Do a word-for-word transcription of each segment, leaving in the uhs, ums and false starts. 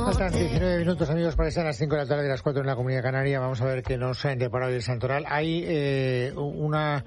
Faltan diecinueve minutos, amigos, para que sean las cinco de la tarde, de las cuatro en la Comunidad Canaria. Vamos a ver qué nos ha deparado el santoral. Hay eh, una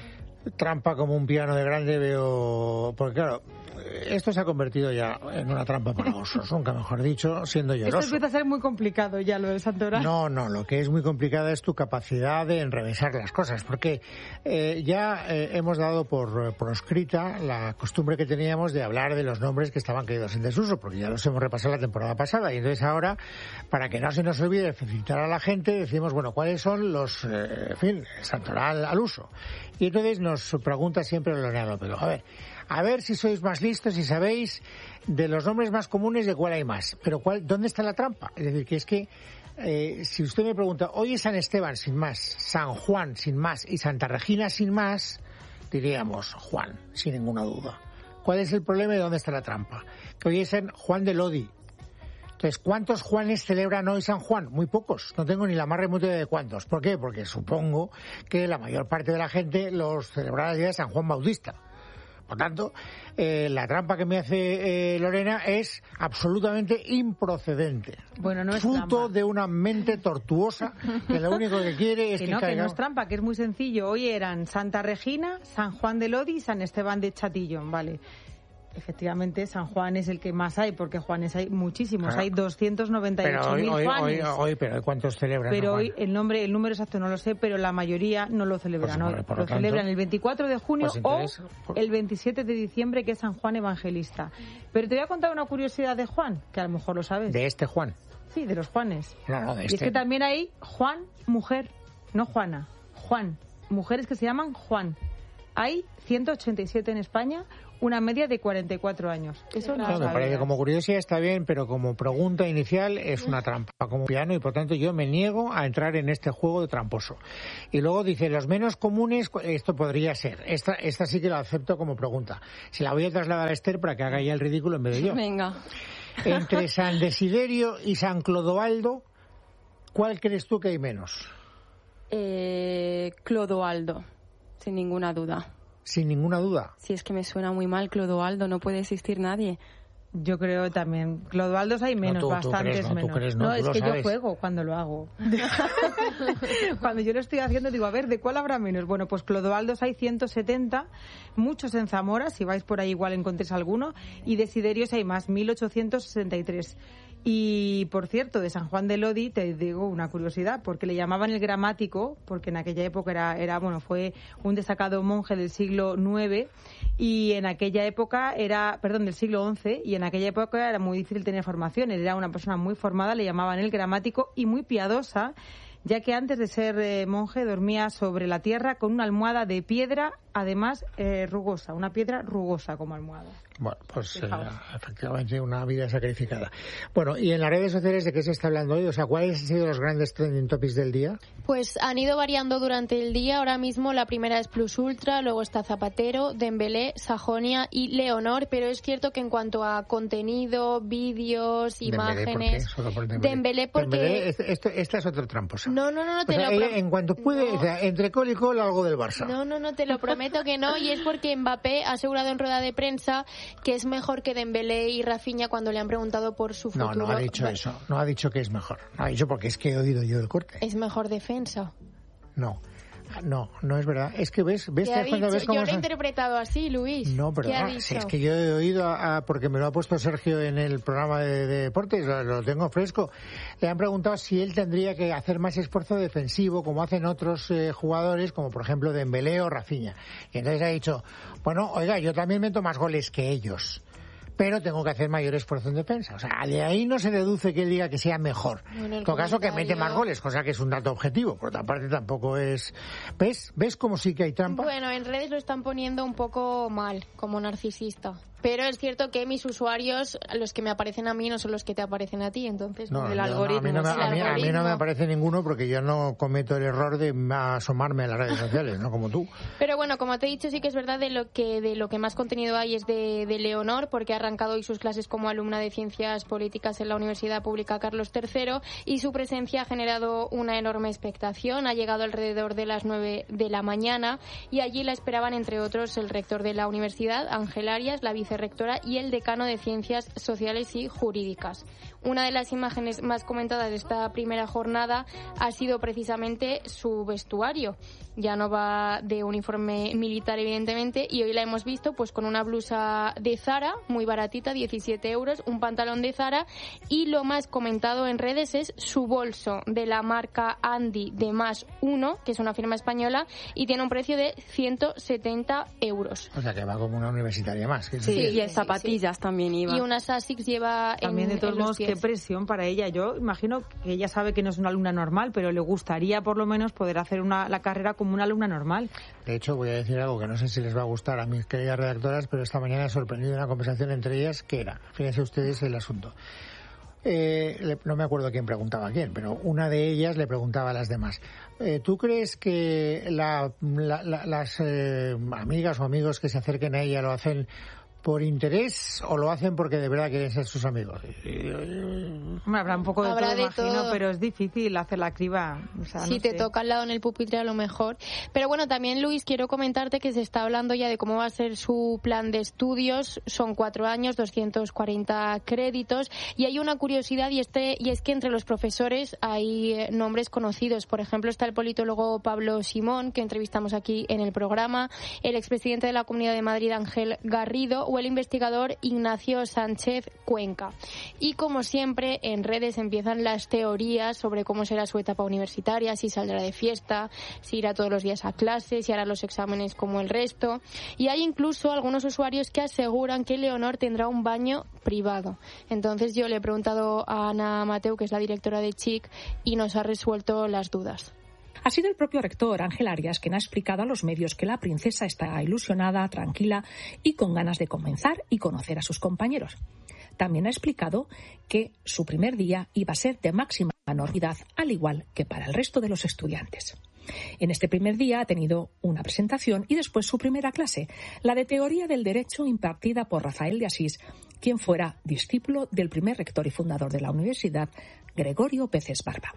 trampa como un piano de grande, veo... Porque claro, esto se ha convertido ya en una trampa para osos, nunca mejor dicho, siendo lloroso. Esto empieza a ser muy complicado ya, lo del santoral. No, no, lo que es muy complicada es tu capacidad de enrevesar las cosas, porque eh, ya eh, hemos dado por proscrita la costumbre que teníamos de hablar de los nombres que estaban caídos en desuso, porque ya los hemos repasado la temporada pasada, y entonces ahora, para que no se nos olvide felicitar a la gente, decimos, bueno, ¿cuáles son los, eh, en fin, santoral al uso? Y entonces nos pregunta siempre Lorena López, a ver, a ver si sois más listos y sabéis de los nombres más comunes de cuál hay más. Pero cuál, ¿dónde está la trampa? Es decir, que es que eh, si usted me pregunta, hoy es San Esteban sin más, San Juan sin más y Santa Regina sin más, diríamos Juan, sin ninguna duda. ¿Cuál es el problema y dónde está la trampa? Que hoy es San Juan de Lodi. Entonces, ¿cuántos Juanes celebran hoy San Juan? Muy pocos. No tengo ni la más remota idea de cuántos. ¿Por qué? Porque supongo que la mayor parte de la gente los celebrará el día de San Juan Bautista. Por tanto, eh, la trampa que me hace eh, Lorena es absolutamente improcedente. Bueno, no es fruto trampa. De una mente tortuosa que lo único que quiere es que, que no, caiga... que no es trampa, que es muy sencillo. Hoy eran Santa Regina, San Juan de Lodi y San Esteban de Chatillon, ¿vale? Efectivamente, San Juan es el que más hay, porque Juanes hay muchísimos, claro. Hay doscientos noventa y ocho mil Juanes. Hoy, hoy, hoy, pero ¿cuántos celebran? Pero hoy el nombre, el número exacto no lo sé, pero la mayoría no lo celebran pues, hoy. Por lo, lo celebran tanto, el veinticuatro de junio pues entonces, o por... el veintisiete de diciembre, que es San Juan Evangelista. Pero te voy a contar una curiosidad de Juan, que a lo mejor lo sabes. ¿De este Juan? Sí, de los Juanes. No, no, de y este. es que también hay Juan, mujer, no Juana, Juan. Mujeres que se llaman Juan. Hay ciento ochenta y siete en España, una media de cuarenta y cuatro años. Eso no, no me parece, como curiosidad está bien, pero como pregunta inicial es una trampa, como piano, y por tanto yo me niego a entrar en este juego de tramposo. Y luego dice, los menos comunes, esto podría ser. Esta, esta sí que la acepto como pregunta. Se la voy a trasladar a Esther para que haga ya el ridículo en vez de yo. Venga. Entre San Desiderio y San Clodoaldo, ¿cuál crees tú que hay menos? Eh, Clodoaldo, sin ninguna duda. Sin ninguna duda. Si es que me suena muy mal Clodoaldo, no puede existir nadie. Yo creo también. Clodoaldos hay menos, no, tú, bastantes tú crees, no, menos. Tú crees, no, no tú es lo que sabes. yo juego cuando lo hago. Cuando yo lo estoy haciendo digo, a ver, ¿de cuál habrá menos? Bueno, pues Clodoaldos hay ciento setenta, muchos en Zamora, si vais por ahí igual encontréis alguno, y Desiderios hay más, mil ochocientos sesenta y tres. Y, por cierto, de San Juan de Lodi te digo una curiosidad, porque le llamaban el gramático, porque en aquella época era, era bueno, fue un destacado monje del siglo nueve, y en aquella época era, perdón, del siglo once, y en aquella época era muy difícil tener formación, él era una persona muy formada, le llamaban el gramático, y muy piadosa, ya que antes de ser eh, monje dormía sobre la tierra con una almohada de piedra, además eh, rugosa, una piedra rugosa como almohada. Bueno, pues eh, efectivamente una vida sacrificada. Bueno, y en las redes sociales, ¿de qué se está hablando hoy? O sea, ¿cuáles han sido los grandes trending topics del día? Pues han ido variando durante el día. Ahora mismo la primera es Plus Ultra, luego está Zapatero, Dembélé, Sajonia y Leonor, pero es cierto que en cuanto a contenido, vídeos, Dembélé, imágenes... ¿por qué? Solo por Dembélé. Dembélé porque... Dembélé, este, este, esta es otra tramposa. No, no, no, no te o sea, lo ella, prometo. en cuanto puede, no. o sea, entre col y col algo del Barça. No, no, no, te lo prometo que no, y es porque Mbappé ha asegurado en rueda de prensa que es mejor que Dembélé y Rafinha cuando le han preguntado por su futuro. No, no ha dicho eso, no ha dicho que es mejor. No ha dicho porque es que he oído yo el corte. Es mejor defensa. No. No, no es verdad. Es que ves, ves, ¿Qué ha dicho? ves cómo Yo lo he son... interpretado así, Luis. No, pero ¿Qué ha ah, dicho? si es que yo he oído, a, a, porque me lo ha puesto Sergio en el programa de, de deportes, lo, lo tengo fresco. Le han preguntado si él tendría que hacer más esfuerzo defensivo, como hacen otros eh, jugadores, como por ejemplo Dembélé o Rafinha. Y entonces ha dicho, bueno, oiga, yo también meto más goles que ellos, pero tengo que hacer mayor esfuerzo en defensa. O sea, de ahí no se deduce que él diga que sea mejor. Bueno, en todo caso, que mete más goles, cosa que es un dato objetivo. Por otra parte, tampoco es... ¿Ves? ¿Ves cómo sí que hay trampa? Bueno, en redes lo están poniendo un poco mal, como narcisista. Pero es cierto que mis usuarios, los que me aparecen a mí, no son los que te aparecen a ti. Entonces, no, el no, algoritmo... No, a, mí no me, el a, mí, algoritmo... a mí no me aparece ninguno porque yo no cometo el error de asomarme a las redes sociales, no como tú. Pero bueno, como te he dicho, sí que es verdad de lo que de lo que más contenido hay es de, de Leonor, porque ha arrancado hoy sus clases como alumna de Ciencias Políticas en la Universidad Pública Carlos tercero, y su presencia ha generado una enorme expectación. Ha llegado alrededor de las nueve de la mañana y allí la esperaban, entre otros, el rector de la universidad, Ángel Arias, la vice vicerrectora y el decano de Ciencias Sociales y Jurídicas. Una de las imágenes más comentadas de esta primera jornada ha sido precisamente su vestuario. Ya no va de uniforme militar, evidentemente, y hoy la hemos visto pues con una blusa de Zara, muy baratita, diecisiete euros, un pantalón de Zara, y lo más comentado en redes es su bolso de la marca Andy de Más Uno, que es una firma española, y tiene un precio de ciento setenta euros. O sea que va como una universitaria más. Sí, sí, y zapatillas sí, sí. también iba. Y unas Asics lleva también, en, de todos en los modos, pies. Qué presión para ella. Yo imagino que ella sabe que no es una alumna normal, pero le gustaría por lo menos poder hacer una, la carrera como una alumna normal. De hecho, voy a decir algo que no sé si les va a gustar a mis queridas redactoras, pero esta mañana he sorprendido una conversación entre ellas que era, fíjense ustedes el asunto. Eh, le, no me acuerdo quién preguntaba a quién, pero una de ellas le preguntaba a las demás. Eh, ¿Tú crees que la, la, la, las eh, amigas o amigos que se acerquen a ella lo hacen por interés o lo hacen porque de verdad quieren ser sus amigos? Hombre, habrá un poco de habrá todo, de imagino, todo. Pero es difícil hacer la criba. O sea, si no te sé. toca al lado en el pupitre, a lo mejor. Pero bueno, también, Luis, quiero comentarte que se está hablando ya de cómo va a ser su plan de estudios. Son cuatro años, doscientos cuarenta créditos. Y hay una curiosidad, y, este, y es que entre los profesores hay eh, nombres conocidos. Por ejemplo, está el politólogo Pablo Simón, que entrevistamos aquí en el programa, el expresidente de la Comunidad de Madrid, Ángel Garrido, o el investigador Ignacio Sánchez Cuenca. Y como siempre, en redes empiezan las teorías sobre cómo será su etapa universitaria, si saldrá de fiesta, si irá todos los días a clase, si hará los exámenes como el resto. Y hay incluso algunos usuarios que aseguran que Leonor tendrá un baño privado. Entonces yo le he preguntado a Ana Mateu, que es la directora de CHIC, y nos ha resuelto las dudas. Ha sido el propio rector, Ángel Arias, quien ha explicado a los medios que la princesa está ilusionada, tranquila y con ganas de comenzar y conocer a sus compañeros. También ha explicado que su primer día iba a ser de máxima normalidad, al igual que para el resto de los estudiantes. En este primer día ha tenido una presentación y después su primera clase, la de Teoría del Derecho, impartida por Rafael de Asís, quien fuera discípulo del primer rector y fundador de la universidad, Gregorio Peces Barba.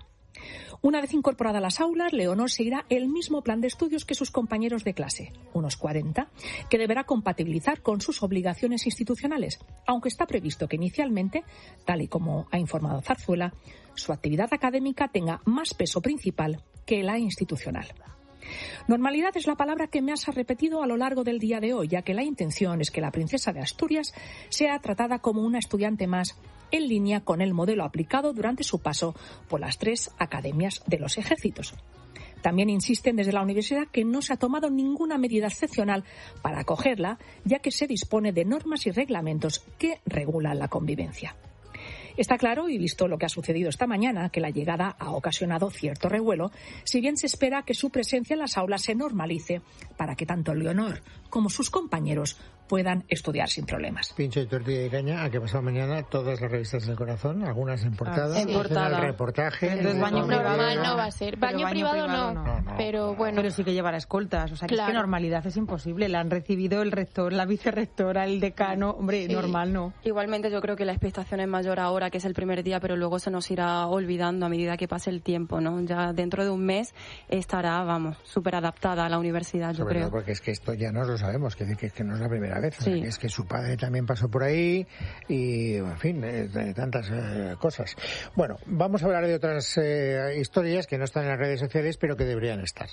Una vez incorporada a las aulas, Leonor seguirá el mismo plan de estudios que sus compañeros de clase, unos cuarenta, que deberá compatibilizar con sus obligaciones institucionales, aunque está previsto que inicialmente, tal y como ha informado Zarzuela, su actividad académica tenga más peso principal que la institucional. Normalidad es la palabra que me has repetido a lo largo del día de hoy, ya que la intención es que la princesa de Asturias sea tratada como una estudiante más, en línea con el modelo aplicado durante su paso por las tres academias de los ejércitos. También insisten desde la universidad que no se ha tomado ninguna medida excepcional para acogerla, ya que se dispone de normas y reglamentos que regulan la convivencia. Está claro, y visto lo que ha sucedido esta mañana, que la llegada ha ocasionado cierto revuelo, si bien se espera que su presencia en las aulas se normalice para que tanto Leonor como sus compañeros puedan estudiar sin problemas. Pincho y tortilla de caña, a que pasado mañana todas las revistas del corazón, algunas en portada, ah, sí. en el reportaje. Entonces, baño normal no va a ser. Baño, baño privado, privado no. no. No, no. Pero bueno. Pero sí que llevará escoltas. O sea, que Claro. es que normalidad es imposible. La han recibido el rector, la vicerrectora, el decano. Hombre, Sí. normal no. Igualmente yo creo que la expectación es mayor ahora, que es el primer día, pero luego se nos irá olvidando a medida que pase el tiempo, ¿no? Ya dentro de un mes estará, vamos, súper adaptada a la universidad, yo Sobre creo. todo porque es que esto ya no lo sabemos, que, que, que no es la primera vez. Sí. O sea, que es que su padre también pasó por ahí y, en fin, eh, de tantas eh, cosas. Bueno, vamos a hablar de otras eh, historias que no están en las redes sociales, pero que deberían estar.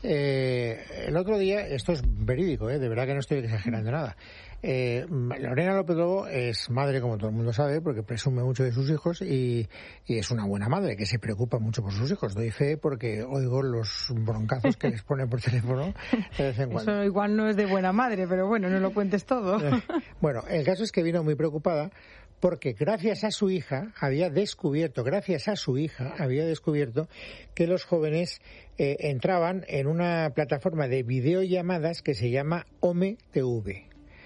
Eh, el otro día, esto es verídico, eh, de verdad que no estoy exagerando nada. Eh, Lorena López Lobo es madre, como todo el mundo sabe, porque presume mucho de sus hijos y, y es una buena madre que se preocupa mucho por sus hijos. Doy fe porque oigo los broncazos que les pone por teléfono de vez en cuando. Eso igual no es de buena madre, pero bueno, no lo cuentes todo. Bueno, el caso es que vino muy preocupada porque gracias a su hija había descubierto, gracias a su hija había descubierto que los jóvenes eh, entraban en una plataforma de videollamadas que se llama Home T V.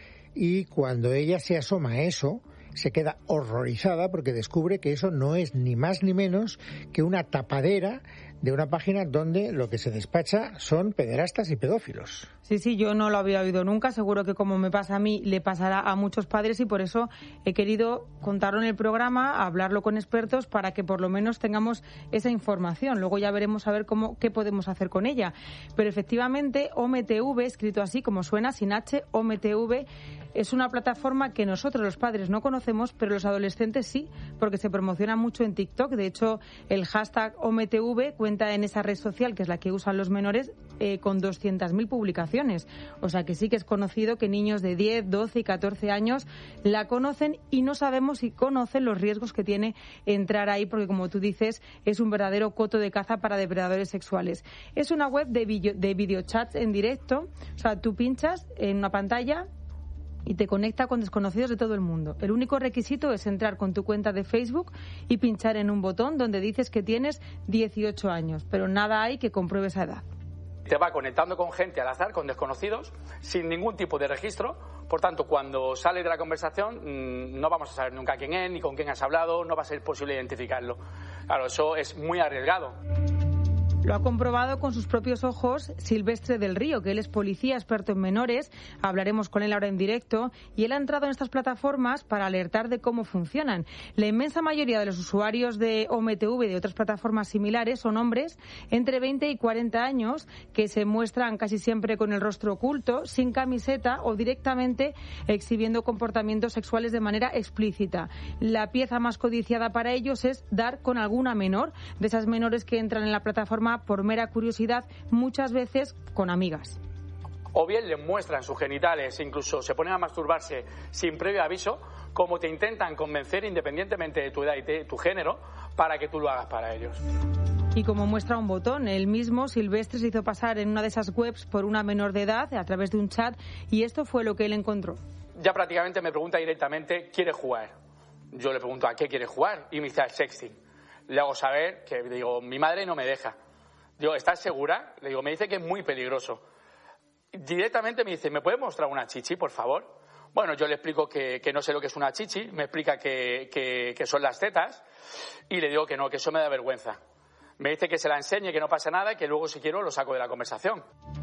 Y cuando ella se asoma a eso, se queda horrorizada porque descubre que eso no es ni más ni menos que una tapadera de una página donde lo que se despacha son pederastas y pedófilos. Sí, sí, yo no lo había oído nunca. Seguro que como me pasa a mí, le pasará a muchos padres y por eso he querido contarlo en el programa, hablarlo con expertos para que por lo menos tengamos esa información. Luego ya veremos a ver cómo, qué podemos hacer con ella. Pero efectivamente, O M T V, escrito así como suena, sin H, O M T V, es una plataforma que nosotros los padres no conocemos, pero los adolescentes sí, porque se promociona mucho en TikTok. De hecho, el hashtag O M T V cuenta en esa red social, que es la que usan los menores, eh, con doscientas mil publicaciones. O sea que sí que es conocido que niños de diez, doce y catorce años la conocen y no sabemos si conocen los riesgos que tiene entrar ahí, porque como tú dices, es un verdadero coto de caza para depredadores sexuales. Es una web de, video, de videochats en directo. O sea, tú pinchas en una pantalla y te conecta con desconocidos de todo el mundo. El único requisito es entrar con tu cuenta de Facebook y pinchar en un botón donde dices que tienes dieciocho años, pero nada hay que compruebe esa edad. Te va conectando con gente al azar, con desconocidos, sin ningún tipo de registro. Por tanto, cuando sale de la conversación, no vamos a saber nunca quién es, ni con quién has hablado, no va a ser posible identificarlo. Claro, eso es muy arriesgado. Lo ha comprobado con sus propios ojos Silvestre del Río, que él es policía experto en menores. Hablaremos con él ahora en directo. Y él ha entrado en estas plataformas para alertar de cómo funcionan. La inmensa mayoría de los usuarios de O M T V y de otras plataformas similares son hombres entre veinte y cuarenta años que se muestran casi siempre con el rostro oculto, sin camiseta o directamente exhibiendo comportamientos sexuales de manera explícita. La pieza más codiciada para ellos es dar con alguna menor, de esas menores que entran en la plataforma por mera curiosidad, muchas veces con amigas. O bien les muestran sus genitales, incluso se ponen a masturbarse sin previo aviso, como te intentan convencer independientemente de tu edad y de tu género, para que tú lo hagas para ellos. Y como muestra un botón, él mismo, Silvestre, se hizo pasar en una de esas webs por una menor de edad a través de un chat y esto fue lo que él encontró. Ya prácticamente me pregunta directamente, ¿quiere jugar? Yo le pregunto, ¿a qué quiere jugar? Y me dice, al sexting. Le hago saber que, digo, mi madre no me deja. Digo, ¿estás segura? Le digo, me dice que es muy peligroso. Directamente me dice, ¿me puedes mostrar una chichi, por favor? Bueno, yo le explico que, que no sé lo que es una chichi, me explica que, que, que son las tetas y le digo que no, que eso me da vergüenza. Me dice que se la enseñe, que no pasa nada y que luego, si quiero, lo saco de la conversación.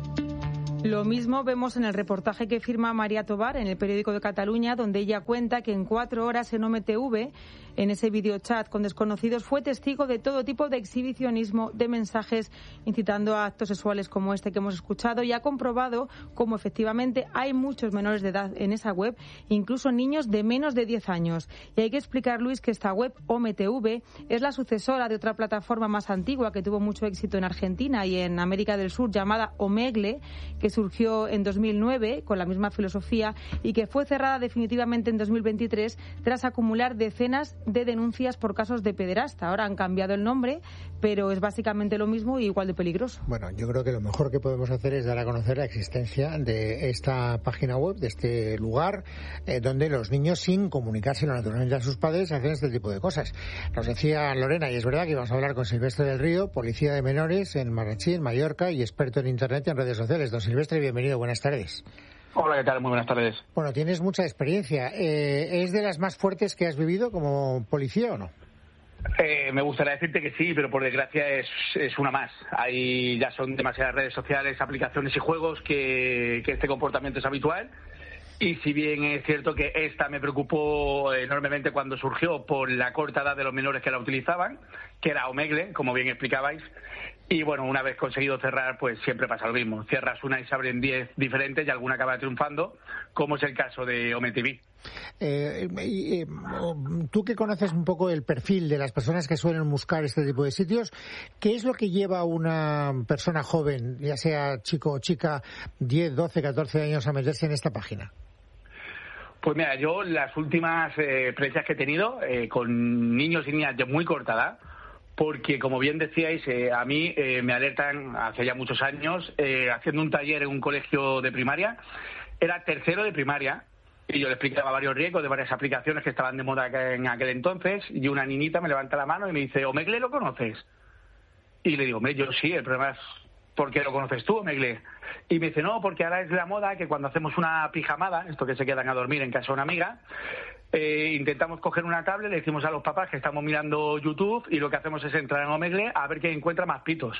Lo mismo vemos en el reportaje que firma María Tobar en el periódico de Cataluña, donde ella cuenta que en cuatro horas en O M T V, en ese videochat con desconocidos, fue testigo de todo tipo de exhibicionismo, de mensajes incitando a actos sexuales como este que hemos escuchado, y ha comprobado cómo efectivamente hay muchos menores de edad en esa web, incluso niños de menos de diez años. Y hay que explicar, Luis, que esta web O M T V es la sucesora de otra plataforma más antigua que tuvo mucho éxito en Argentina y en América del Sur, llamada Omegle, que surgió en dos mil nueve con la misma filosofía y que fue cerrada definitivamente en dos mil veintitrés tras acumular decenas de denuncias por casos de pederasta. Ahora han cambiado el nombre, pero es básicamente lo mismo y igual de peligroso. Bueno, yo creo que lo mejor que podemos hacer es dar a conocer la existencia de esta página web, de este lugar, eh, donde los niños, sin comunicárselo naturalmente a sus padres, hacen este tipo de cosas. Nos decía Lorena, y es verdad que íbamos a hablar con Silvestre del Río, policía de menores en Marratxí, en Mallorca, y experto en Internet y en redes sociales. Don Silvestre, bienvenido, buenas tardes. Hola, ¿qué tal? Muy buenas tardes. Bueno, tienes mucha experiencia. Eh, ¿Es de las más fuertes que has vivido como policía o no? Eh, me gustaría decirte que sí, pero por desgracia es, es una más. Hay, ya son demasiadas redes sociales, aplicaciones y juegos que, que este comportamiento es habitual. Y si bien es cierto que esta me preocupó enormemente cuando surgió por la corta edad de los menores que la utilizaban, que era Omegle, como bien explicabais. Y bueno, una vez conseguido cerrar, pues siempre pasa lo mismo. Cierras una y se abren diez diferentes y alguna acaba triunfando, como es el caso de O M T V. Eh, eh, tú que conoces un poco el perfil de las personas que suelen buscar este tipo de sitios, ¿qué es lo que lleva a una persona joven, ya sea chico o chica, diez, doce, catorce años, a meterse en esta página? Pues mira, yo las últimas eh, experiencias que he tenido eh, con niños y niñas de muy corta edad, porque como bien decíais, eh, a mí eh, me alertan hace ya muchos años, eh, haciendo un taller en un colegio de primaria, era tercero de primaria, y yo le explicaba varios riesgos de varias aplicaciones que estaban de moda en aquel entonces, y una niñita me levanta la mano y me dice, ¿Omegle lo conoces? Y le digo, hombre, yo sí, el problema es, ¿por qué lo conoces tú, Omegle? Y me dice, no, porque ahora es la moda que cuando hacemos una pijamada, esto que se quedan a dormir en casa de una amiga, eh, intentamos coger una tablet, le decimos a los papás que estamos mirando YouTube y lo que hacemos es entrar en Omegle a ver quién encuentra más pitos.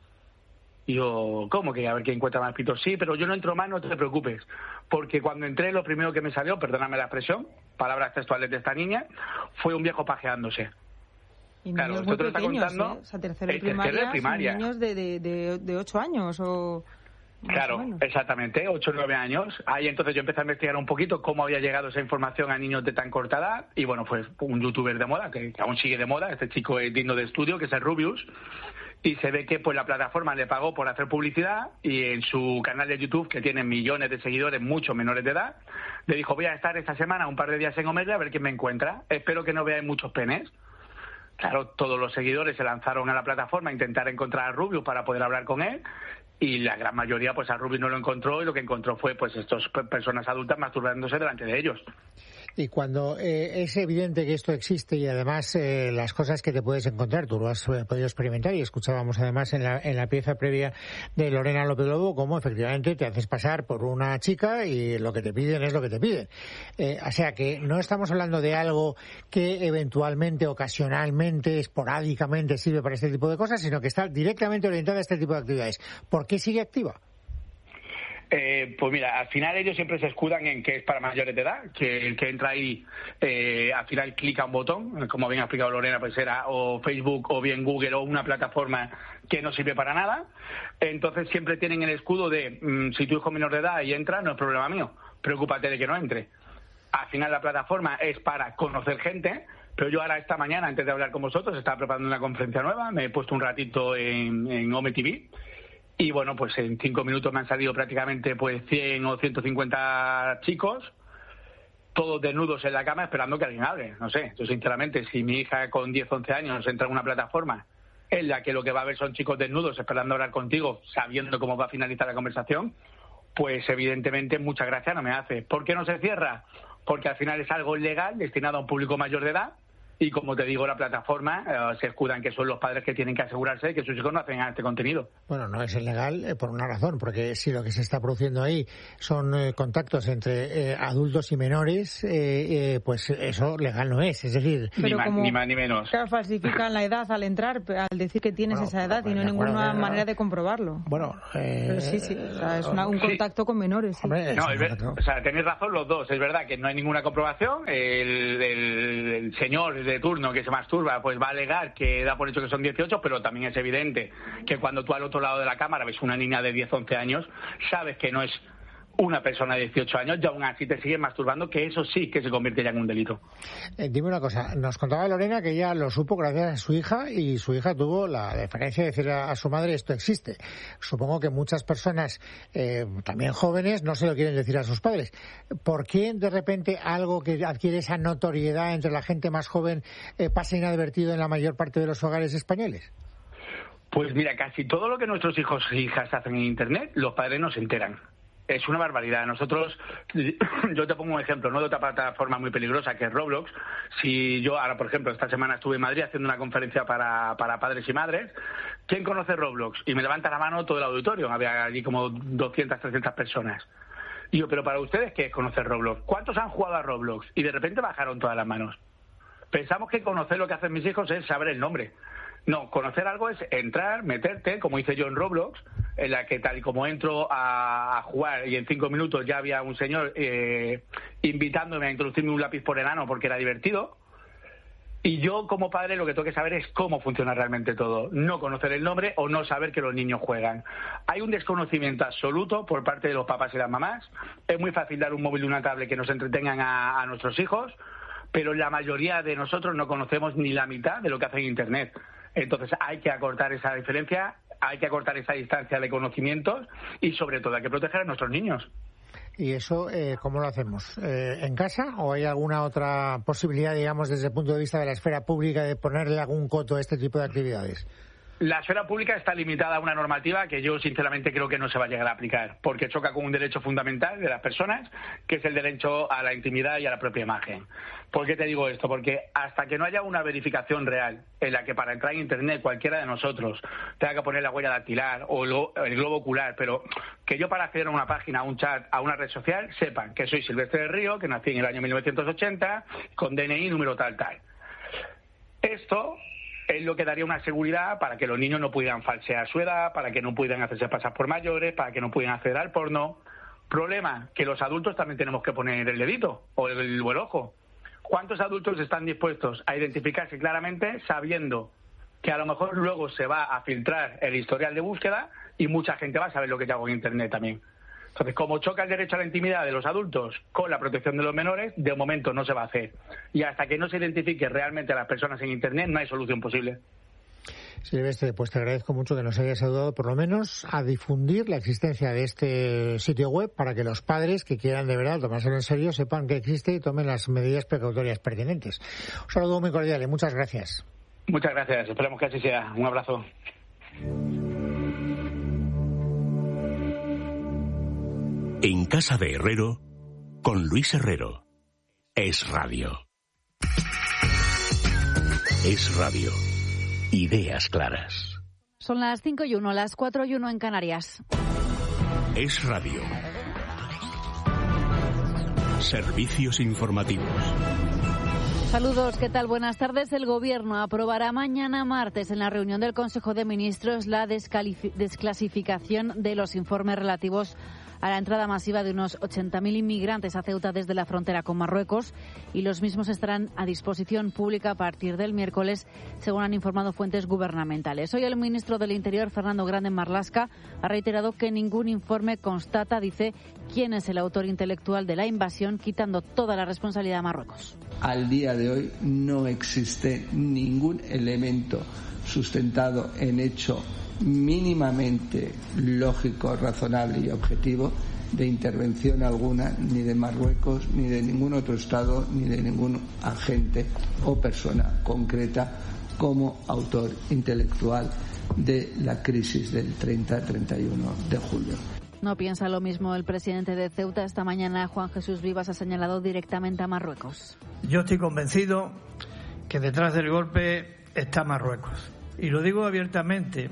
Y yo, ¿cómo que a ver quién encuentra más pitos? Sí, pero yo no entro más, no te preocupes. Porque cuando entré, lo primero que me salió, perdóname la expresión, palabras textuales de esta niña, fue un viejo pajeándose. Y claro, niños muy esto te pequeños, está contando, ¿eh? O sea, tercero de tercero primaria, de primaria. son niños de, de, de, de ocho años o... Claro, exactamente, ocho o nueve años. Ahí entonces yo empecé a investigar un poquito cómo había llegado esa información a niños de tan corta edad. Y bueno, pues un youtuber de moda, que, que aún sigue de moda, este chico es digno de estudio, que es el Rubius. Y se ve que pues la plataforma le pagó por hacer publicidad y en su canal de YouTube, que tiene millones de seguidores, muchos menores de edad, le dijo, voy a estar esta semana un par de días en Omegle a ver quién me encuentra. Espero que no veáis muchos penes. Claro, todos los seguidores se lanzaron a la plataforma a intentar encontrar a Rubius para poder hablar con él. Y la gran mayoría, pues a Rubius no lo encontró y lo que encontró fue pues estas personas adultas masturbándose delante de ellos. Y cuando eh, es evidente que esto existe y además eh, las cosas que te puedes encontrar, tú lo has eh, podido experimentar y escuchábamos además en la, en la pieza previa de Lorena López Lobo cómo efectivamente te haces pasar por una chica y lo que te piden es lo que te piden. Eh, o sea que no estamos hablando de algo que eventualmente, ocasionalmente, esporádicamente sirve para este tipo de cosas, sino que está directamente orientada a este tipo de actividades. ¿Por qué sigue activa? Eh, pues mira, al final ellos siempre se escudan en que es para mayores de edad, que el que entra ahí eh, al final clica un botón, como bien ha explicado Lorena, pues era o Facebook o bien Google o una plataforma que no sirve para nada. Entonces siempre tienen el escudo de mmm, si tu hijo es menor de edad y entra, no es problema mío, preocúpate de que no entre. Al final la plataforma es para conocer gente, pero yo ahora esta mañana, antes de hablar con vosotros, estaba preparando una conferencia nueva, me he puesto un ratito en, en Ome T V. Y bueno, pues en cinco minutos me han salido prácticamente pues cien o ciento cincuenta chicos, todos desnudos en la cama esperando que alguien hable. No sé, yo sinceramente, si mi hija con diez, once años entra en una plataforma en la que lo que va a ver son chicos desnudos esperando hablar contigo, sabiendo cómo va a finalizar la conversación, pues evidentemente mucha gracia no me hace. ¿Por qué no se cierra? Porque al final es algo legal destinado a un público mayor de edad. Y como te digo, la plataforma eh, se escudan que son los padres que tienen que asegurarse de que sus hijos no hacen este contenido. Bueno, no es ilegal eh, por una razón, porque si lo que se está produciendo ahí son eh, contactos entre eh, adultos y menores, eh, eh, pues eso legal no es. Es decir, ni, pero más, como, ni más ni menos. Claro, falsifican la edad al entrar, al decir que tienes bueno, esa edad pues, y no hay acuerdo, ninguna ¿verdad? manera de comprobarlo. Bueno, eh, pero sí, sí, o sea, es una, un sí. contacto con menores. Sí. Hombre, No, es es ver, contacto. o sea, tenéis razón los dos. Es verdad que no hay ninguna comprobación. El, el, el señor de turno que se masturba pues va a alegar que da por hecho que son dieciocho, pero también es evidente que cuando tú al otro lado de la cámara ves una niña de diez, once años, sabes que no es una persona de dieciocho años y aún así te siguen masturbando, que eso sí que se convierte ya en un delito. Eh, dime una cosa, nos contaba Lorena que ella lo supo gracias a su hija y su hija tuvo la deferencia de decir a, a su madre esto existe. Supongo que muchas personas, eh, también jóvenes, no se lo quieren decir a sus padres. ¿Por qué de repente algo que adquiere esa notoriedad entre la gente más joven eh, pasa inadvertido en la mayor parte de los hogares españoles? Pues mira, casi todo lo que nuestros hijos e hijas hacen en Internet, los padres no se enteran. Es una barbaridad. Nosotros, yo te pongo un ejemplo, no de otra plataforma muy peligrosa que es Roblox. Si yo ahora, por ejemplo, esta semana estuve en Madrid haciendo una conferencia para, para padres y madres, ¿quién conoce Roblox? Y me levanta la mano todo el auditorio, había allí como doscientas, trescientas personas. Y yo, pero para ustedes, ¿qué es conocer Roblox? ¿Cuántos han jugado a Roblox? Y de repente bajaron todas las manos. Pensamos que conocer lo que hacen mis hijos es saber el nombre. No, conocer algo es entrar, meterte, como hice yo en Roblox, en la que tal y como entro a, a jugar y en cinco minutos ya había un señor eh, invitándome a introducirme un lápiz por el ano porque era divertido. Y yo como padre lo que tengo que saber es cómo funciona realmente todo, no conocer el nombre o no saber que los niños juegan. Hay un desconocimiento absoluto por parte de los papás y las mamás. Es muy fácil dar un móvil y una tablet que nos entretengan a, a nuestros hijos, pero la mayoría de nosotros no conocemos ni la mitad de lo que hace en Internet. Entonces hay que acortar esa diferencia, hay que acortar esa distancia de conocimientos y sobre todo hay que proteger a nuestros niños. ¿Y eso eh, cómo lo hacemos? Eh, ¿En casa o hay alguna otra posibilidad, digamos, desde el punto de vista de la esfera pública de ponerle algún coto a este tipo de actividades? La esfera pública está limitada a una normativa que yo sinceramente creo que no se va a llegar a aplicar, porque choca con un derecho fundamental de las personas, que es el derecho a la intimidad y a la propia imagen. ¿Por qué te digo esto? Porque hasta que no haya una verificación real en la que para entrar en Internet cualquiera de nosotros tenga que poner la huella dactilar o el globo ocular, pero que yo para acceder a una página, a un chat, a una red social, sepan que soy Silvestre del Río, que nací en el año mil novecientos ochenta, con D N I número tal, tal. Esto es lo que daría una seguridad para que los niños no pudieran falsear su edad, para que no pudieran hacerse pasar por mayores, para que no pudieran acceder al porno. Problema, que los adultos también tenemos que poner el dedito o el, o el ojo. ¿Cuántos adultos están dispuestos a identificarse claramente sabiendo que a lo mejor luego se va a filtrar el historial de búsqueda y mucha gente va a saber lo que yo hago en Internet también? Entonces, como choca el derecho a la intimidad de los adultos con la protección de los menores, de momento no se va a hacer. Y hasta que no se identifique realmente a las personas en Internet, no hay solución posible. Silvestre, pues te agradezco mucho que nos hayas ayudado por lo menos a difundir la existencia de este sitio web para que los padres que quieran de verdad tomárselo en serio sepan que existe y tomen las medidas precautorias pertinentes. Un saludo muy cordial y muchas gracias. Muchas gracias, esperemos que así sea. Un abrazo. En Casa de Herrero, con Luis Herrero. Es Radio. Es Radio. Ideas claras. Son las cinco y uno, las cuatro y uno en Canarias. Es Radio. Servicios informativos. Saludos, ¿qué tal? Buenas tardes. El Gobierno aprobará mañana martes en la reunión del Consejo de Ministros la desclasificación de los informes relativos a la entrada masiva de unos ochenta mil inmigrantes a Ceuta desde la frontera con Marruecos, y los mismos estarán a disposición pública a partir del miércoles, según han informado fuentes gubernamentales. Hoy el ministro del Interior, Fernando Grande Marlaska, ha reiterado que ningún informe constata, dice, quién es el autor intelectual de la invasión, quitando toda la responsabilidad a Marruecos. Al día de hoy no existe ningún elemento sustentado en hecho mínimamente lógico, razonable y objetivo de intervención alguna, ni de Marruecos, ni de ningún otro Estado, ni de ningún agente o persona concreta como autor intelectual de la crisis del treinta a treinta y uno de julio. No piensa lo mismo el presidente de Ceuta. Esta mañana Juan Jesús Vivas ha señalado directamente a Marruecos. Yo estoy convencido que detrás del golpe está Marruecos. Y lo digo abiertamente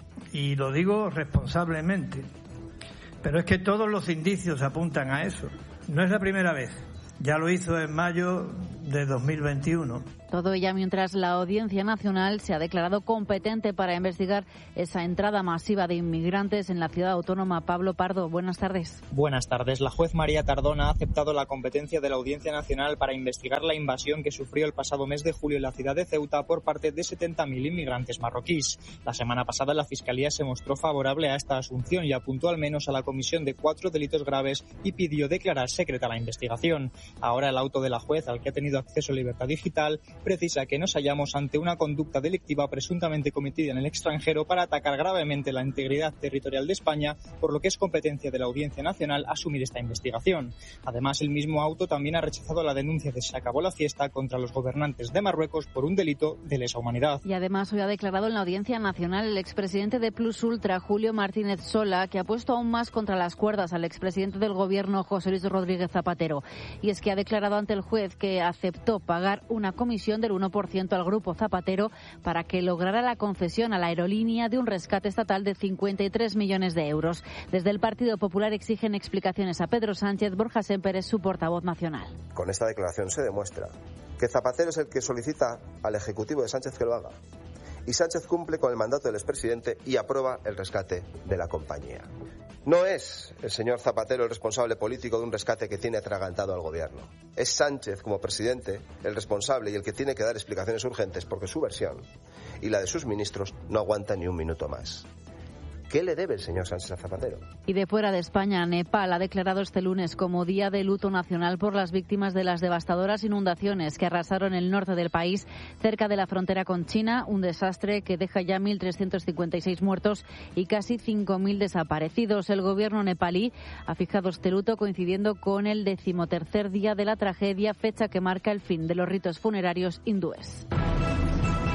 y lo digo responsablemente. Pero es que todos los indicios apuntan a eso. No es la primera vez. Ya lo hizo en mayo de dos mil veintiuno. Todo ello mientras la Audiencia Nacional se ha declarado competente para investigar esa entrada masiva de inmigrantes en la ciudad autónoma. Pablo Pardo, buenas tardes. Buenas tardes. La juez María Tardona ha aceptado la competencia de la Audiencia Nacional para investigar la invasión que sufrió el pasado mes de julio en la ciudad de Ceuta por parte de setenta mil inmigrantes marroquíes. La semana pasada la Fiscalía se mostró favorable a esta asunción y apuntó al menos a la comisión de cuatro delitos graves y pidió declarar secreta la investigación. Ahora el auto de la juez, al que ha tenido acceso a libertad digital, precisa que nos hallamos ante una conducta delictiva presuntamente cometida en el extranjero para atacar gravemente la integridad territorial de España, por lo que es competencia de la Audiencia Nacional asumir esta investigación. Además, el mismo auto también ha rechazado la denuncia de Se acabó la fiesta contra los gobernantes de Marruecos por un delito de lesa humanidad. Y además hoy ha declarado en la Audiencia Nacional el expresidente de Plus Ultra, Julio Martínez Sola, que ha puesto aún más contra las cuerdas al expresidente del Gobierno, José Luis Rodríguez Zapatero. Y es que ha declarado ante el juez que aceptó pagar una comisión del uno por ciento al Grupo Zapatero para que lograra la concesión a la aerolínea de un rescate estatal de cincuenta y tres millones de euros. Desde el Partido Popular exigen explicaciones a Pedro Sánchez. Borja Sémper es su portavoz nacional. Con esta declaración se demuestra que Zapatero es el que solicita al Ejecutivo de Sánchez que lo haga. Y Sánchez cumple con el mandato del expresidente y aprueba el rescate de la compañía. No es el señor Zapatero el responsable político de un rescate que tiene atragantado al gobierno. Es Sánchez, como presidente, el responsable y el que tiene que dar explicaciones urgentes porque su versión y la de sus ministros no aguanta ni un minuto más. ¿Qué le debe el señor Sánchez a Zapatero? Y de fuera de España, Nepal ha declarado este lunes como día de luto nacional por las víctimas de las devastadoras inundaciones que arrasaron el norte del país, cerca de la frontera con China, un desastre que deja ya mil trescientos cincuenta y seis muertos y casi cinco mil desaparecidos. El gobierno nepalí ha fijado este luto coincidiendo con el decimotercer día de la tragedia, fecha que marca el fin de los ritos funerarios hindúes.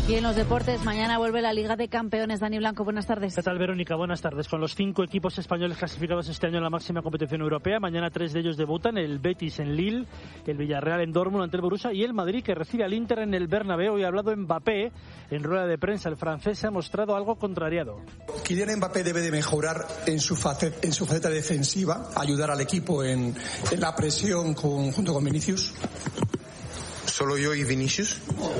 Y en los deportes, mañana vuelve la Liga de Campeones. Dani Blanco, buenas tardes. ¿Qué tal, Verónica? Buenas tardes. Con los cinco equipos españoles clasificados este año en la máxima competición europea, mañana tres de ellos debutan, el Betis en Lille, el Villarreal en Dortmund ante el Borussia y el Madrid, que recibe al Inter en el Bernabéu. Y ha hablado Mbappé en rueda de prensa. El francés se ha mostrado algo contrariado. Kylian Mbappé debe de mejorar en su faceta, en su faceta defensiva, ayudar al equipo en, en la presión con, junto con Vinicius. ¿Solo yo y Vinicius?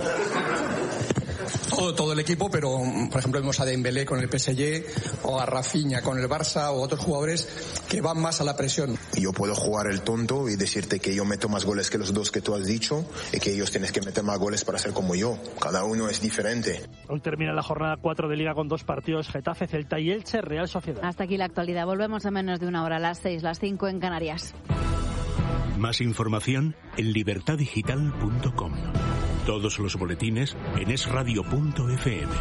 Todo, todo el equipo, pero por ejemplo vemos a Dembélé con el P S G o a Rafinha con el Barça o otros jugadores que van más a la presión. Yo puedo jugar el tonto y decirte que yo meto más goles que los dos que tú has dicho y que ellos tienen que meter más goles para ser como yo. Cada uno es diferente. Hoy termina la jornada cuatro de Liga con dos partidos: Getafe, Celta y Elche, Real Sociedad. Hasta aquí la actualidad. Volvemos en menos de una hora, a las seis, las cinco en Canarias. Más información en libertad digital punto com. Todos los boletines en es radio punto efe eme.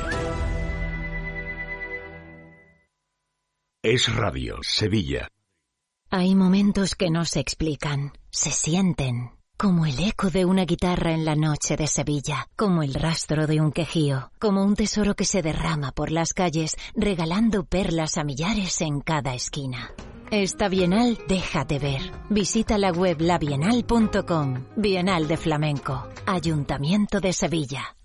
Es Radio, Sevilla. Hay momentos que no se explican, se sienten. Como el eco de una guitarra en la noche de Sevilla, como el rastro de un quejío, como un tesoro que se derrama por las calles, regalando perlas a millares en cada esquina. Esta Bienal déjate ver. Visita la web la bienal punto com. Bienal de Flamenco. Ayuntamiento de Sevilla.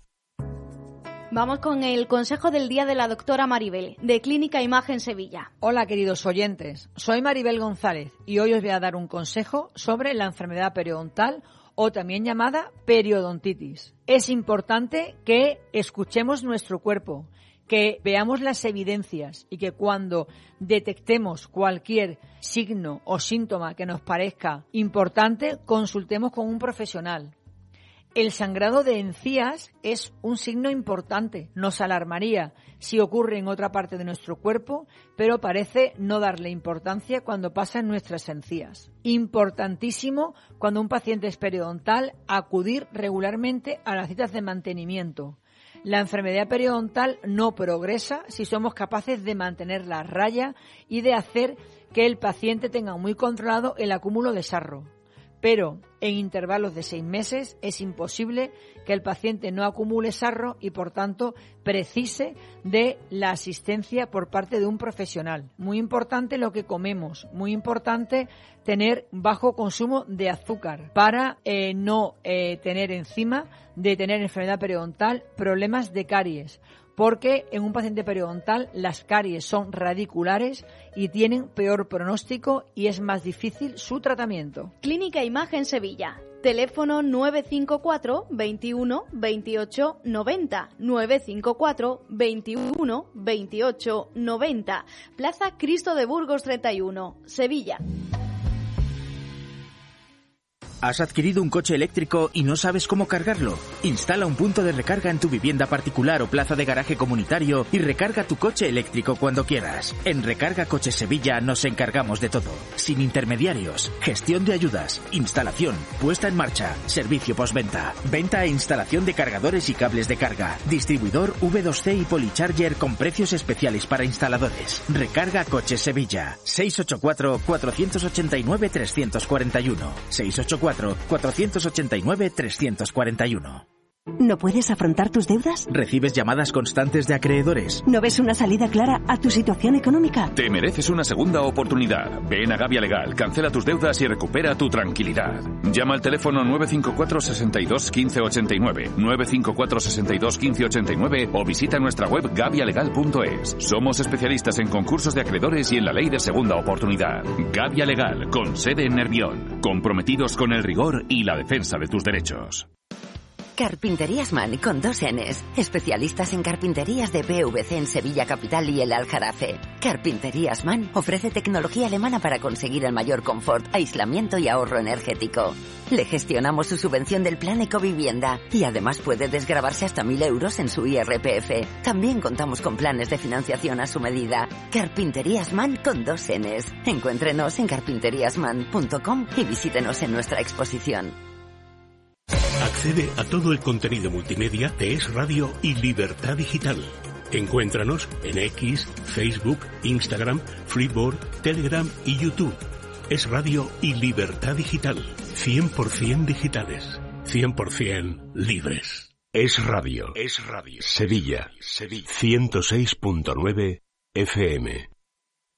Vamos con el consejo del día de la doctora Maribel, de Clínica Imagen Sevilla. Hola, queridos oyentes. Soy Maribel González y hoy os voy a dar un consejo sobre la enfermedad periodontal, o también llamada periodontitis. Es importante que escuchemos nuestro cuerpo, que veamos las evidencias y que cuando detectemos cualquier signo o síntoma que nos parezca importante, consultemos con un profesional. El sangrado de encías es un signo importante. Nos alarmaría si ocurre en otra parte de nuestro cuerpo, pero parece no darle importancia cuando pasa en nuestras encías. Importantísimo cuando un paciente es periodontal acudir regularmente a las citas de mantenimiento. La enfermedad periodontal no progresa si somos capaces de mantenerla a raya y de hacer que el paciente tenga muy controlado el acúmulo de sarro. Pero en intervalos de seis meses es imposible que el paciente no acumule sarro y, por tanto, precise de la asistencia por parte de un profesional. Muy importante lo que comemos, muy importante tener bajo consumo de azúcar para eh, no eh, tener encima de tener enfermedad periodontal problemas de caries. Porque en un paciente periodontal las caries son radiculares y tienen peor pronóstico y es más difícil su tratamiento. Clínica Imagen Sevilla. Teléfono nueve cinco cuatro, veintiuno, veintiocho, noventa. nueve cinco cuatro, veintiuno, veintiocho, noventa. Plaza Cristo de Burgos treinta y uno, Sevilla. ¿Has adquirido un coche eléctrico y no sabes cómo cargarlo? Instala un punto de recarga en tu vivienda particular o plaza de garaje comunitario y recarga tu coche eléctrico cuando quieras. En Recarga Coches Sevilla nos encargamos de todo. Sin intermediarios, gestión de ayudas, instalación, puesta en marcha, servicio postventa, venta e instalación de cargadores y cables de carga, distribuidor V dos C y Polycharger con precios especiales para instaladores. Recarga Coches Sevilla. seis ocho cuatro, cuatro ocho nueve, tres cuatro uno. seis ocho cuatro, cuatro ocho nueve, tres cuatro uno. ¿No puedes afrontar tus deudas? ¿Recibes llamadas constantes de acreedores? ¿No ves una salida clara a tu situación económica? Te mereces una segunda oportunidad. Ven a Gavia Legal, cancela tus deudas y recupera tu tranquilidad. Llama al teléfono nueve cinco cuatro, seis dos, uno cinco ocho nueve, nueve cinco cuatro, seis dos, uno cinco ocho nueve o visita nuestra web gavia legal punto es. Somos especialistas en concursos de acreedores y en la ley de segunda oportunidad. Gavia Legal, con sede en Nervión. Comprometidos con el rigor y la defensa de tus derechos. Carpinterías Man con dos N's. Especialistas en carpinterías de P V C en Sevilla Capital y el Aljarafe. Carpinterías Man ofrece tecnología alemana para conseguir el mayor confort, aislamiento y ahorro energético. Le gestionamos su subvención del plan Ecovivienda y además puede desgravarse hasta mil euros en su I R P F. También contamos con planes de financiación a su medida. Carpinterías Man con dos N's. Encuéntrenos en carpinterías man punto com y visítenos en nuestra exposición. Accede a todo el contenido multimedia de Es Radio y Libertad Digital. Encuéntranos en X, Facebook, Instagram, Freeboard, Telegram y YouTube. Es Radio y Libertad Digital. cien por ciento digitales. cien por ciento libres. Es Radio. Es Radio. Sevilla. Sevilla. ciento seis punto nueve F M.